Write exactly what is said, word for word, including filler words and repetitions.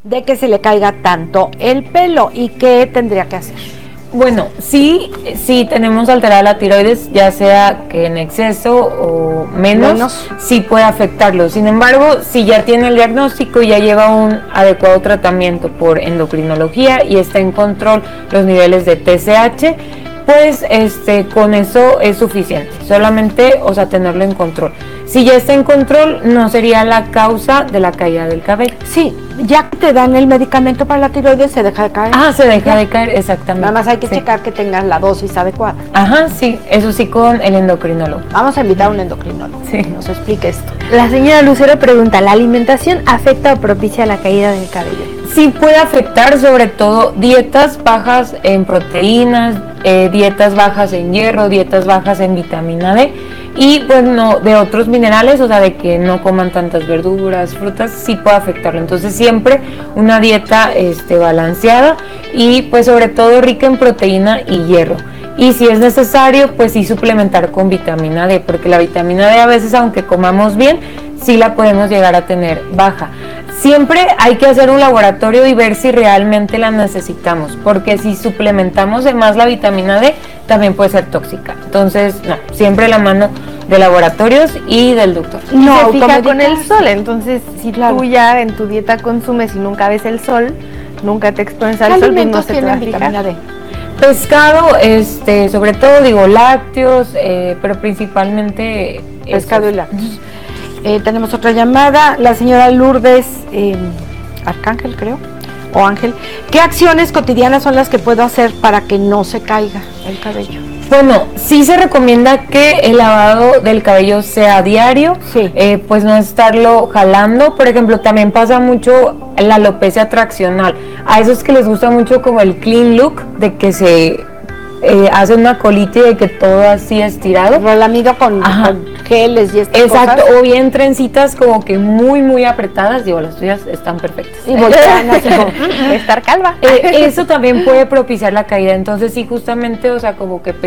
de que se le caiga tanto el pelo y qué tendría que hacer? Bueno, sí, sí tenemos alterada la tiroides, ya sea que en exceso o menos, menos, sí puede afectarlo. Sin embargo, si ya tiene el diagnóstico y ya lleva un adecuado tratamiento por endocrinología y está en control los niveles de T S H, pues este, con eso es suficiente, solamente, o sea, tenerlo en control. Si ya está en control, no sería la causa de la caída del cabello. Sí, ya que te dan el medicamento para la tiroides, se deja de caer. Ah, se deja ya. de caer, exactamente. Nada más hay que sí. checar que tengas la dosis adecuada. Ajá, sí, eso sí, con el endocrinólogo. Vamos a invitar a un endocrinólogo, sí, nos explique esto. La señora Lucero pregunta, ¿la alimentación afecta o propicia la caída del cabello? Sí puede afectar, sobre todo dietas bajas en proteínas, eh, dietas bajas en hierro, dietas bajas en vitamina D y bueno, de otros minerales, o sea, de que no coman tantas verduras, frutas, sí puede afectarlo. Entonces siempre una dieta este, balanceada y pues sobre todo rica en proteína y hierro. Y si es necesario, pues sí suplementar con vitamina D, porque la vitamina D a veces, aunque comamos bien, sí la podemos llegar a tener baja. Siempre hay que hacer un laboratorio y ver si realmente la necesitamos, porque si suplementamos de más la vitamina D, también puede ser tóxica. Entonces, no, siempre la mano de laboratorios y del doctor. No, se fija con el sol, entonces si claro. tú ya en tu dieta consumes y nunca ves el sol, nunca te expones al sol, pues no se te va a vitamina D. Pescado, este, sobre todo digo lácteos, eh, pero principalmente pescado esos. Y lácteos. Eh, tenemos otra llamada, la señora Lourdes eh, Arcángel, creo, o Ángel. ¿Qué acciones cotidianas son las que puedo hacer para que no se caiga el cabello? Bueno, sí se recomienda que el lavado del cabello sea diario, sí. eh, pues no estarlo jalando. Por ejemplo, también pasa mucho la alopecia traccional. A esos que les gusta mucho como el clean look, de que se eh, hace una colita y de que todo así estirado. Relamido con, con geles y estas Exacto, cosas. o bien trencitas como que muy, muy apretadas. Digo, las tuyas están perfectas. Y voltean así como estar calva. Eh, eso también puede propiciar la caída. Entonces sí, justamente, o sea, como que